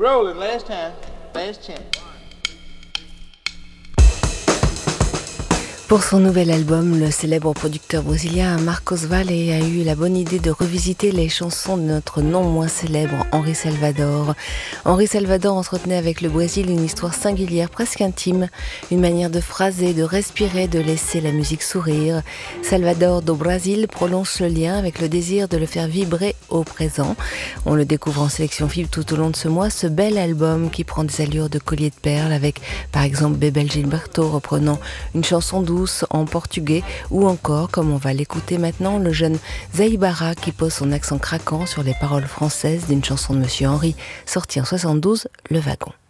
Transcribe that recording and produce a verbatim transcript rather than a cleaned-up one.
rolling last time, last chance. Pour son nouvel album, le célèbre producteur brésilien Marcos Valle a eu la bonne idée de revisiter les chansons de notre non moins célèbre Henri Salvador. Henri Salvador entretenait avec le Brésil une histoire singulière, presque intime, une manière de phraser, de respirer, de laisser la musique sourire. Salvador do Brasil prolonge le lien avec le désir de le faire vibrer au présent. On le découvre en sélection F I B tout au long de ce mois, ce bel album qui prend des allures de collier de perles avec, par exemple, Bebel Gilberto reprenant une chanson douce en portugais ou encore, comme on va l'écouter maintenant, le jeune Zé Ibarra qui pose son accent craquant sur les paroles françaises d'une chanson de Monsieur Henry sortie en soixante-douze, Le Wagon.